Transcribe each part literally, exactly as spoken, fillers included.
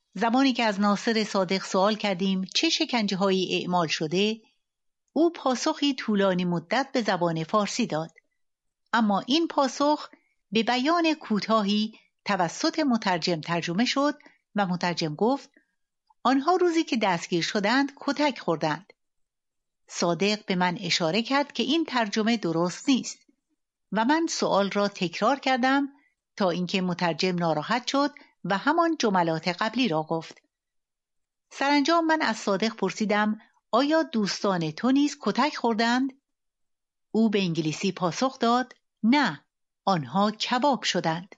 زمانی که از ناصر صادق سوال کردیم چه شکنجه هایی اعمال شده، او پاسخی طولانی مدت به زبان فارسی داد، اما این پاسخ به بیان کوتاهی توسط مترجم ترجمه شد و مترجم گفت آنها روزی که دستگیر شدند کتک خوردند. صادق به من اشاره کرد که این ترجمه درست نیست و من سوال را تکرار کردم تا اینکه مترجم ناراحت شد و همان جملات قبلی را گفت. سرانجام من از صادق پرسیدم آیا دوستان تو نیز کتک خوردند؟ او به انگلیسی پاسخ داد نه، آنها کباب شدند.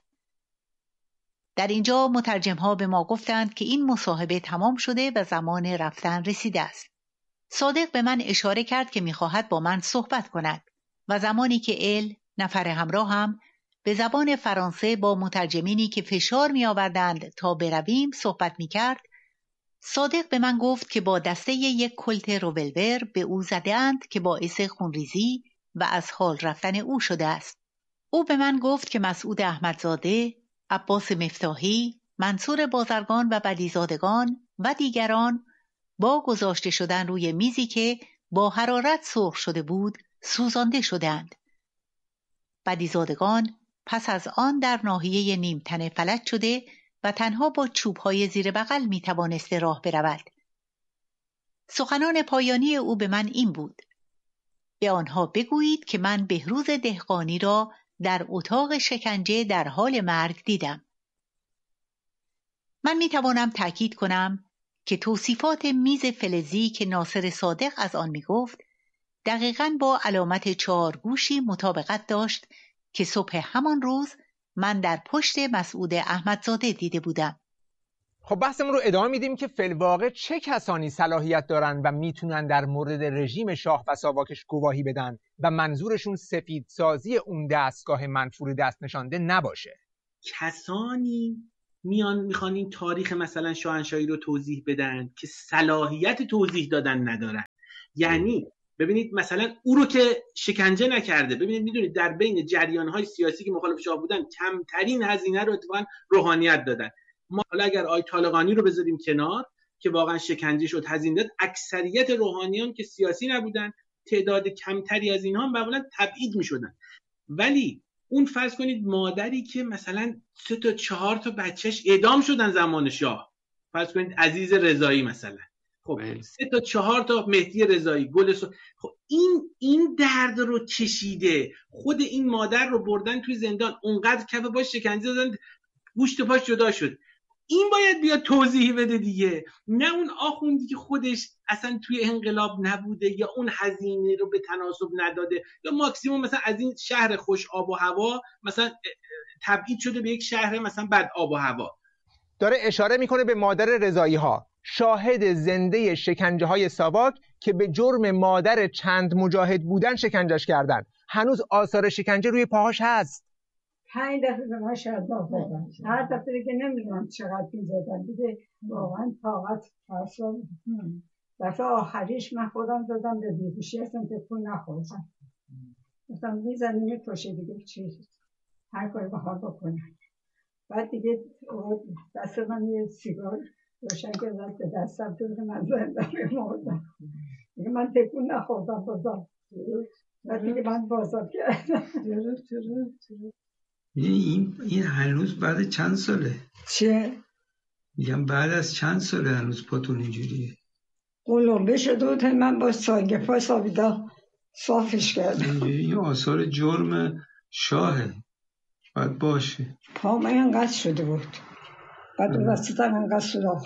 در اینجا مترجم ها به ما گفتند که این مصاحبه تمام شده و زمان رفتن رسیده است. صادق به من اشاره کرد که می‌خواهد با من صحبت کند و زمانی که ال نفر همراهم به زبان فرانسه با مترجمینی که فشار می‌آوردند تا برویم صحبت می‌کرد، صادق به من گفت که با دسته یک کلت رولور به او زده‌اند که باعث خونریزی و از حال رفتن او شده است. او به من گفت که مسعود احمدزاده، عباس مفتاحی، منصور بازرگان و بدیزادگان و دیگران با گذاشته شدن روی میزی که با حرارت سرخ شده بود سوزانده شدند. بدیزادگان پس از آن در ناحیه نیمتنه فلج شده و تنها با چوب‌های زیر بغل می توانست راه برود. سخنان پایانی او به من این بود: به آنها بگویید که من بهروز دهقانی را در اتاق شکنجه در حال مرگ دیدم. من می توانم تأکید کنم که توصیفات میز فلزی که ناصر صادق از آن می گفت دقیقاً با علامت چهار گوشی مطابقت داشت که صبح همان روز من در پشت مسعود احمدزاده دیده بودم. خب بحثمون رو ادامه میدیم که فی‌الواقع چه کسانی صلاحیت دارن و میتونن در مورد رژیم شاه و ساواکش گواهی بدن و منظورشون سفیدسازی اون دستگاه منفور دست نشانده نباشه. کسانی میان میخوان این تاریخ مثلا شاهنشاهی رو توضیح بدن که صلاحیت توضیح دادن ندارن. یعنی ببینید مثلا او رو که شکنجه نکرده، ببینید میدونید در بین جریان‌های سیاسی که مخالف شاه بودن کمترین هزینه رو اتفاقا روحانیت دادن. ما حالا اگر آیت طالقانی رو بذاریم کنار که واقعا شکنجه شد هزینه داد، اکثریت روحانیان که سیاسی نبودن تعداد کمتری از اینها معمولا تبعید میشدن. ولی اون فرض کنید مادری که مثلا سه تا چهار تا بچهش اعدام شدن زمان شاه، فرض کنید عزیز رضایی مثلا، خب سه تا چهار تا مهدی رضایی، گل سو... خب این این درد رو کشیده، خود این مادر رو بردن توی زندان، اونقدر کف پاش شکنجه دادن گوشت پاش جدا شد. این باید بیاد توضیح بده دیگه، نه اون آخوندی که خودش اصلا توی انقلاب نبوده یا اون هزینه رو به تناسب نداده یا ماکسیموم مثلا از این شهر خوش آب و هوا مثلا تبعید شده به یک شهر مثلا بد آب و هوا. داره اشاره میکنه به مادر رضایی ها، شاهد زنده شکنجه های ساواک که به جرم مادر چند مجاهد بودن شکنجهش کردن. هنوز آثار شکنجه روی پاهاش هست. پنج دفعه به من شلاق زدن، هر دفعه دیگه نمیدونم چقدر میزدن دیگه، واقعا طاقت فرسا. دفعه آخریش من خودم دادم به بیهوشی، هستم که پول نخوردم، گفتم میزنیم میکشه دیگه، چی هر کاری بخواد بکنن. بعد دیگه دست من یه سیگار روشن کرد به دستم که من زنده میمردم دیگه، من تکون نخوردم بازم. بعد دیگه من بازم کردم. این این هنوز بعد چند ساله؟ چه؟ میگم بعد از چند ساله هنوز پاتون اینجوریه؟ قلوبه شده بود، من با سایه پا سابیدا صافش کردم. این آثار جرم شاهه، باید باشه. پا من اینقدر شده بود، بعد وسطم اینقدر سراخ.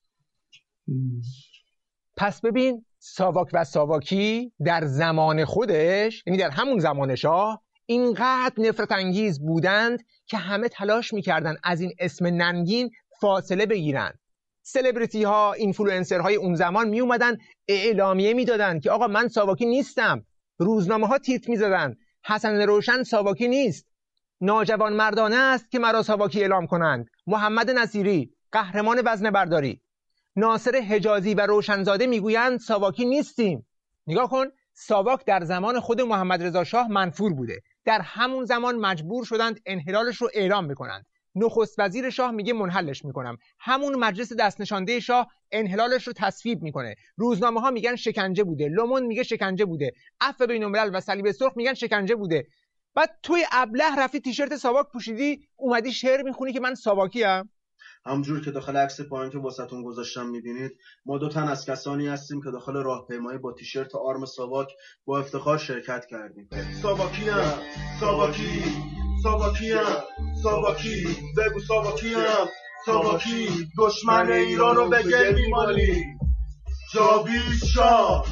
پس ببین ساواک و ساواکی در زمان خودش، یعنی در همون زمان شاه، اینقدر نفرت انگیز بودند که همه تلاش میکردن از این اسم ننگین فاصله بگیرن. سلبریتی ها، اینفلوئنسر های اون زمان می اومدن اعلامیه میدادن که آقا من ساواکی نیستم. روزنامه ها تیتر میزدن حسن روشن ساواکی نیست، ناجوان مردانه است که مرا ساواکی اعلام کنند. محمد نصیری قهرمان وزنه برداری، ناصر حجازی و روشنزاده میگویند ساواکی نیستیم. نگاه کن، ساواک در زمان خود محمد رضا شاه منفور بوده، در همون زمان مجبور شدند انحلالش رو اعلام بکنند. نخست وزیر شاه میگه منحلش میکنم، همون مجلس دست نشانده شاه انحلالش رو تصویب میکنه، روزنامه ها میگن شکنجه بوده، لومون میگه شکنجه بوده، عفو بین الملل و صلیب سرخ میگن شکنجه بوده. بعد توی ابله رفتی تیشرت ساواک پوشیدی اومدی شعر میخونی که من ساواکی ام. همونجور که داخل عکس پایین که واسهتون گذاشتم میبینید، ما دو تن از کسانی هستیم که داخل راهپیمایی با تیشرت آرم ساواک با افتخار شرکت کردیم. ساواکی ام، ساواکی، ساواکی ام، ساواکی، بگو ساواکی ام، ساواکی، دشمن ایران رو به گل میمالی، جاوید شاه.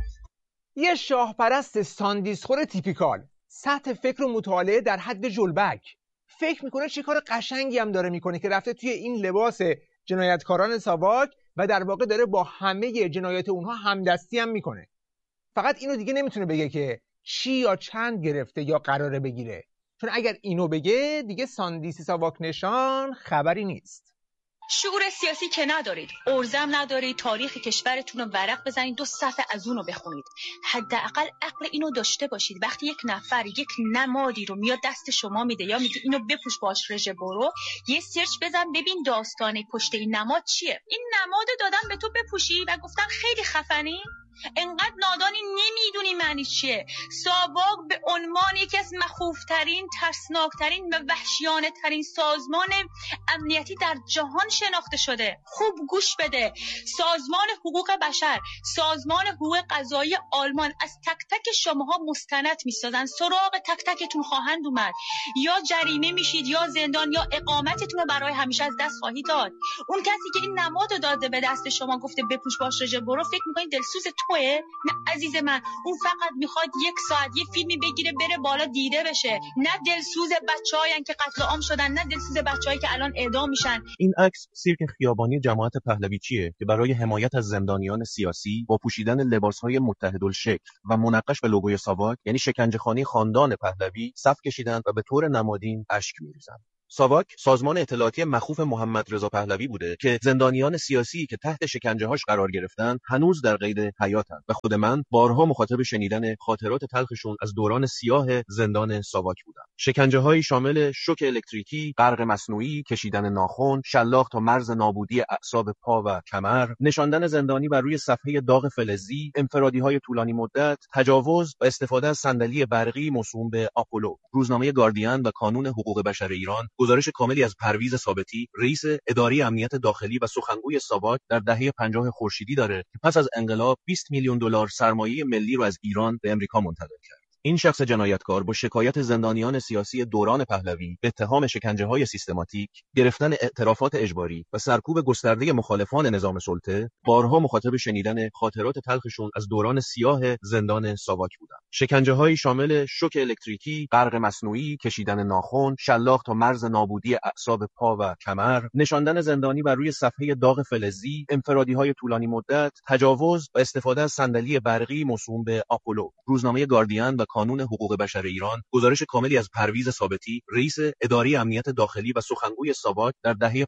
یه شاه پرست ساندیسخور تیپیکال، سطح فکر و مطالعه در حد جلبک، فکر میکنه چه کار قشنگی هم داره میکنه که رفته توی این لباس جنایتکاران ساواک و در واقع داره با همه جنایات اونها همدستی هم میکنه. فقط اینو دیگه نمیتونه بگه که چی یا چند گرفته یا قراره بگیره، چون اگر اینو بگه دیگه ساندیسی ساواک نشان خبری نیست. شعور سیاسی که ندارید، ارزم ندارید، تاریخ کشورتون رو ورق بزنید، دو صفحه از اون رو بخونید. حداقل عقل اینو داشته باشید وقتی یک نفر یک نمادی رو میاد دست شما میده یا میگه اینو بپوش باش رژه برو، یه سرچ بزن ببین داستانه پشت این نماد چیه. این نمادو دادن به تو بپوشی و گفتن خیلی خفنی. انقدر نادانی نمیدونی معنی چیه. ساواک به عنوان یکی از مخوفترین، ترسناکترین و وحشیانه ترین سازمان امنیتی در جهان شناخته شده. خوب گوش بده. سازمان حقوق بشر، سازمان حقوق قضایی آلمان از تک تک شماها مستند میسازن، سراغ تک تکتون خواهند اومد. یا جریمه میشید یا زندان یا اقامتتون رو برای همیشه از دست خواهید داد. اون کسی که این نمادو داده به دست شما گفته بپوش باش رژه برو، فکر میکنید دلسوز توه؟ نه عزیز من، اون فقط میخواد یک ساعت یه فیلمی بگیره بره بالا دیده بشه. نه دلسوز بچه‌هایی که قتل عام شدن، نه دلسوز بچه‌هایی که الان اعدام میشن. این عکس سیرک خیابانی جماعت پهلویچیه که برای حمایت از زندانیان سیاسی با پوشیدن لباس‌های متحدالشکل و منقش به لوگوی ساواک یعنی شکنجهخانه خاندان پهلوی صف کشیدن و به طور نمادین اشک می‌ریزن. ساواک سازمان اطلاعاتی مخوف محمد رضا پهلوی بوده که زندانیان سیاسی که تحت شکنجه‌هاش قرار گرفتن هنوز در قید حیاتن و خود من بارها مخاطب شنیدن خاطرات تلخشون از دوران سیاه زندان ساواک بودم. شکنجه‌هایی شامل شوک الکتریکی، غرق مصنوعی، کشیدن ناخن، شلاق تا مرز نابودی اعصاب پا و کمر، نشاندن زندانی بر روی صفحه داغ فلزی، انفرادی‌های طولانی مدت، تجاوز و استفاده از صندلی برقی موسوم به آپولو. روزنامه گاردین و کانون حقوق بشر ایران گزارش کاملی از پرویز ثابتی، رئیس اداره امنیت داخلی و سخنگوی ساواک در دهه پنجاه خورشیدی داره که پس از انقلاب بیست میلیون دلار سرمایه ملی رو از ایران به امریکا منتقل کرد. این شخص جنایتکار با شکایت زندانیان سیاسی دوران پهلوی به اتهام شکنجه‌های سیستماتیک، گرفتن اعترافات اجباری و سرکوب گسترده مخالفان نظام سلطه، بارها مخاطب شنیدن خاطرات تلخشون از دوران سیاه زندان ساواک بودند. شکنجه‌هایی شامل شوک الکتریکی، غرق مصنوعی، کشیدن ناخن، شلاق تا مرز نابودی اعصاب پا و کمر، نشاندن زندانی بر روی صفحه داغ فلزی، انفرادی‌های طولانی مدت، تجاوز و استفاده از صندلی برقی موسوم به آپولو. روزنامه گاردین و کانون حقوق بشر ایران گزارش کاملی از پرویز ثابتی، رئیس اداره امنیت داخلی و سخنگوی ساواک در دهه